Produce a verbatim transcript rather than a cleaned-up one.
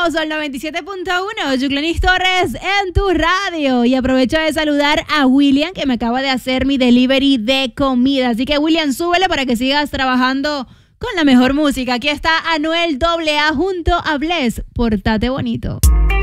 Regresamos al noventa y siete punto uno, Yuclenis Torres en tu radio. Y aprovecho de saludar a William, que me acaba de hacer mi delivery de comida. Así que, William, súbele para que sigas trabajando con la mejor música. Aquí está Anuel doble A junto a Bless. Portate bonito.